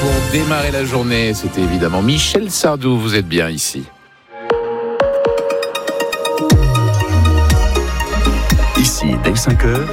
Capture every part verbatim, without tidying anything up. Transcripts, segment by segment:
pour démarrer la journée, c'était évidemment Michel Sardou. Vous êtes bien ici. Ici, dès cinq heures,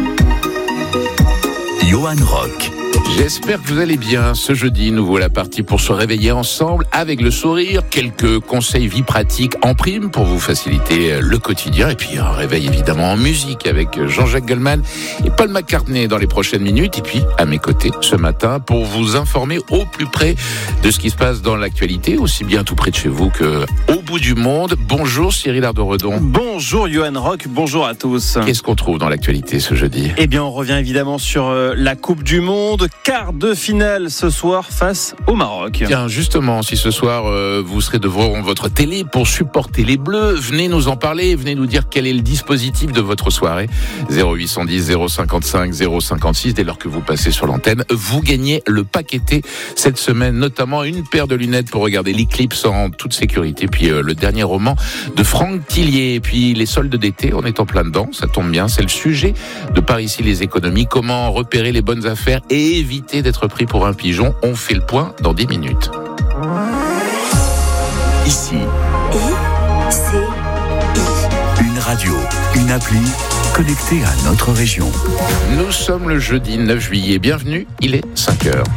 Johan Rock. J'espère que vous allez bien. Ce jeudi, nous voilà partis pour se réveiller ensemble avec le sourire. Quelques conseils vie pratique en prime pour vous faciliter le quotidien. Et puis un réveil évidemment en musique avec Jean-Jacques Goldman et Paul McCartney dans les prochaines minutes. Et puis à mes côtés ce matin pour vous informer au plus près de ce qui se passe dans l'actualité, aussi bien tout près de chez vous que au bout du monde. Bonjour Cyril Ardo-Redon. Bonjour Johan Rock, bonjour à tous. Qu'est-ce qu'on trouve dans l'actualité ce jeudi ? Eh bien on revient évidemment sur euh, la Coupe du Monde. Quart de finale ce soir face au Maroc. Tiens, justement, si ce soir euh, vous serez devant votre télé pour supporter les Bleus, venez nous en parler, venez nous dire quel est le dispositif de votre soirée. zéro huit cent dix zéro cinquante-cinq zéro cinquante-six, dès lors que vous passez sur l'antenne, vous gagnez le paqueté cette semaine, notamment une paire de lunettes pour regarder l'éclipse en toute sécurité, puis euh, le dernier roman de Franck Tillier, et puis les soldes d'été, on est en plein dedans, ça tombe bien, c'est le sujet de Par ici les économies, comment repérer les bonnes affaires et éviter d'être pris pour un pigeon. On fait le point dans dix minutes. Ici, I, C, I. une radio, une appli connectée à notre région. Nous sommes le jeudi neuf juillet. Bienvenue, il est cinq heures.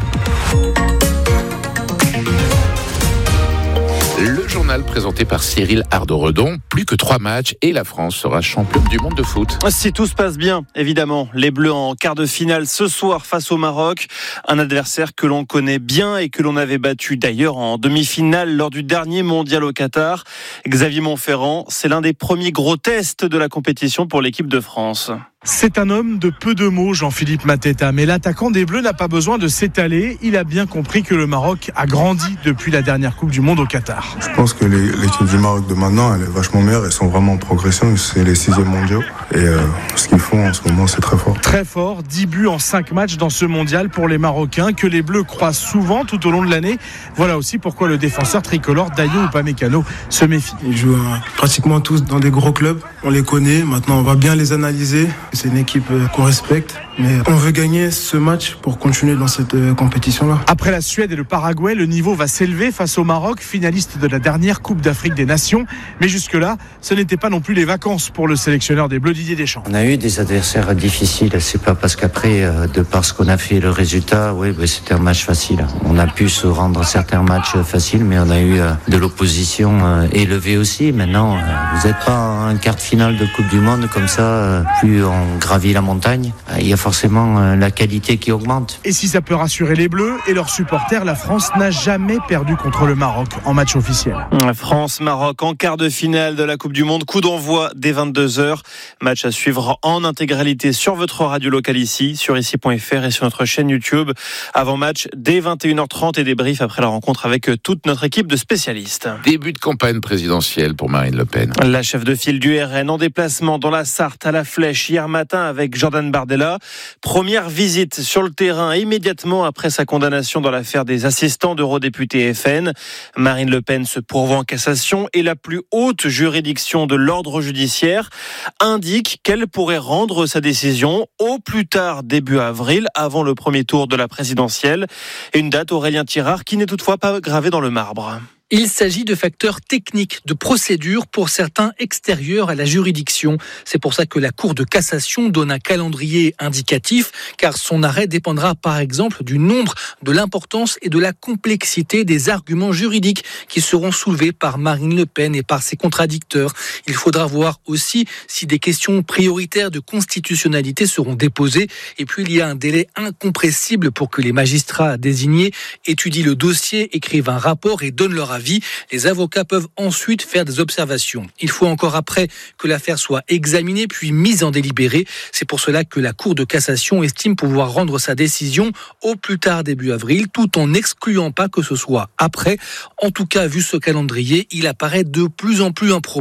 Le journal présenté par Cyril Ardo-Redon. Plus que trois matchs et la France sera championne du monde de foot. Si tout se passe bien, évidemment, les Bleus en quart de finale ce soir face au Maroc. Un adversaire que l'on connaît bien et que l'on avait battu d'ailleurs en demi-finale lors du dernier mondial au Qatar. Xavier Monferrand, c'est l'un des premiers gros tests de la compétition pour l'équipe de France. C'est un homme de peu de mots, Jean-Philippe Mateta, mais l'attaquant des Bleus n'a pas besoin de s'étaler. Il a bien compris que le Maroc a grandi depuis la dernière Coupe du Monde au Qatar. Je pense que les, l'équipe du Maroc de maintenant, elle est vachement meilleure. Ils sont vraiment en progression. C'est les sixièmes mondiaux. Et euh, ce qu'ils font en ce moment, c'est très fort. Très fort, dix buts en cinq matchs dans ce mondial pour les Marocains, que les Bleus croisent souvent tout au long de l'année. Voilà aussi pourquoi le défenseur tricolore Dayo Upamecano se méfie. Ils jouent euh, pratiquement tous dans des gros clubs. On les connaît. Maintenant, on va bien les analyser. C'est une équipe qu'on respecte, mais on veut gagner ce match pour continuer dans cette compétition-là. Après la Suède et le Paraguay, le niveau va s'élever face au Maroc, finaliste de la dernière Coupe d'Afrique des Nations. Mais jusque-là, ce n'était pas non plus les vacances pour le sélectionneur des Bleus, Didier Deschamps. On a eu des adversaires difficiles. C'est pas parce qu'après, de par ce qu'on a fait, le résultat, oui, bah, c'était un match facile. On a pu se rendre certains matchs faciles, mais on a eu de l'opposition élevée aussi. Maintenant, vous n'êtes pas en quart de finale de Coupe du Monde comme ça, plus on gravit la montagne, il y a forcément la qualité qui augmente. Et si ça peut rassurer les Bleus et leurs supporters, la France n'a jamais perdu contre le Maroc en match officiel. France-Maroc en quart de finale de la Coupe du Monde, coup d'envoi dès vingt-deux heures. Match à suivre en intégralité sur votre radio locale ici, sur ici point f r et sur notre chaîne YouTube. Avant match dès vingt et une heures trente et débrief après la rencontre avec toute notre équipe de spécialistes. Début de campagne présidentielle pour Marine Le Pen. La chef de file du R N en déplacement dans la Sarthe à la Flèche hier matin avec Jordan Bardella. Première visite sur le terrain immédiatement après sa condamnation dans l'affaire des assistants d'eurodéputés F N. Marine Le Pen se pourvoit en cassation et la plus haute juridiction de l'ordre judiciaire indique qu'elle pourrait rendre sa décision au plus tard début avril, avant le premier tour de la présidentielle. Et une date, Aurélien Tirard, qui n'est toutefois pas gravée dans le marbre. Il s'agit de facteurs techniques, de procédures pour certains extérieurs à la juridiction. C'est pour ça que la Cour de cassation donne un calendrier indicatif, car son arrêt dépendra par exemple du nombre, de l'importance et de la complexité des arguments juridiques qui seront soulevés par Marine Le Pen et par ses contradicteurs. Il faudra voir aussi si des questions prioritaires de constitutionnalité seront déposées. Et puis il y a un délai incompressible pour que les magistrats désignés étudient le dossier, écrivent un rapport et donnent leur avis. Les avocats peuvent ensuite faire des observations. Il faut encore après que l'affaire soit examinée puis mise en délibéré. C'est pour cela que la Cour de cassation estime pouvoir rendre sa décision au plus tard début avril, tout en n'excluant pas que ce soit après. En tout cas, vu ce calendrier, il apparaît de plus en plus improbable